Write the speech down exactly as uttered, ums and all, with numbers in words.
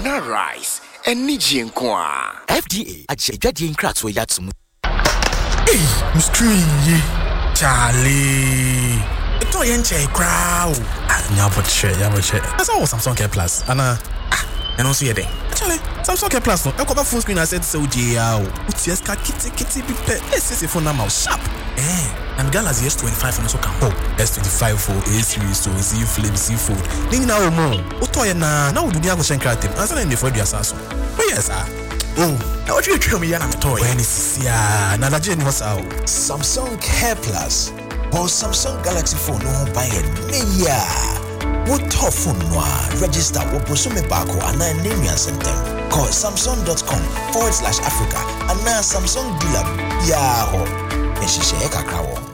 Bona rice and Nijinkwa. F D A at Jadian Kratz or Yatsum. Hey, Miss Tree, Charlie. It's all yenche crowd. Ah, but share, yeah, but share. That's all Samsung Care Plus. And uh, and also your day. Actually, Samsung Care Plus. No, I got a full screen. I said so. Jao. What's your car? Kitty, kitty, be pet. Let's see phone number. Sharp. Eh. And Galaxy S twenty-five and also come. Oh, S twenty-five for A series, so Z Flip, Z Fold. Then now more. Otoya na. Now we do the acquisition credit. Answer them before the assassin. Oh yes, sir. Oh, now what you tell me? I'm a toy. When is yeah? Now that was out. Samsung Care Plus. Or Samsung Galaxy phone no buy it. Yeah. What tough phone no register what pursue me back or an name and send them. Call samsung.com forward slash Africa and now Samsung dealer. Yeah. And she share kakao.